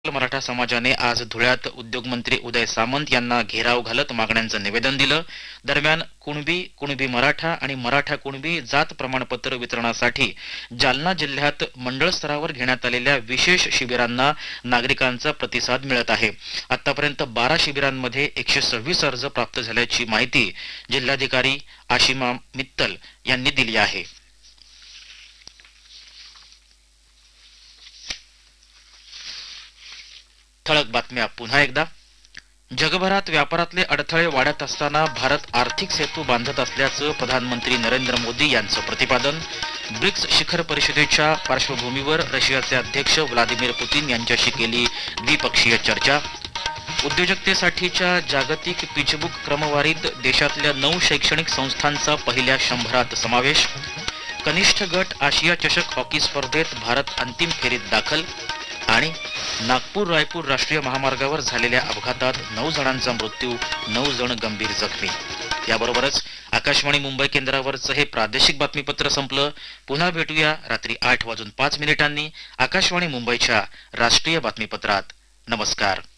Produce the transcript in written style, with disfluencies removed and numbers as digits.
मराठा समाजाने आज धुळ्यात उद्योगमंत्री उदय सामंत यांना घेराव घालत मागण्यांचं निवेदन दिलं। दरम्यान कुणबी मराठा आणि मराठा कुणबी जात प्रमाणपत्र वितरणासाठी जालना जिल्ह्यात मंडळ स्तरावर घेण्यात आलेल्या विशेष शिबिरांना नागरिकांचा प्रतिसाद मिळत आहे। आतापर्यंत 12 शिबिरांमध्ये 126 अर्ज प्राप्त झाल्याची माहिती जिल्हाधिकारी आशिमा मित्तल यांनी दिली आहे। ठळक बातम्या पुन्हा एकदा। जगभरात व्यापारातले अडथळे वाढत असताना भारत आर्थिक सेतू बांधत असल्याचं प्रधानमंत्री नरेंद्र मोदी यांचं प्रतिपादन। ब्रिक्स शिखर परिषदेच्या पार्श्वभूमीवर रशियाचे अध्यक्ष व्लादिमीर पुतिन यांच्याशी केली द्विपक्षीय चर्चा। उद्योजकतेसाठीच्या जागतिक पिचबुक क्रमवारीत देशातल्या 9 शैक्षणिक संस्थांचा पहिल्या 100त समावेश। कनिष्ठ गट आशिया चषक हॉकी स्पर्धेत भारत अंतिम फेरीत दाखल। आणि नागपूर रायपूर राष्ट्रीय महामार्गावर झालेल्या अपघातात 9 जणांचा मृत्यू, 9 जण गंभीर जखमी। याबरोबरच आकाशवाणी मुंबई केंद्रावरचं हे प्रादेशिक बातमीपत्र संपलं। पुन्हा भेटूया रात्री 8:05 आकाशवाणी मुंबईच्या राष्ट्रीय बातमीपत्रात। नमस्कार।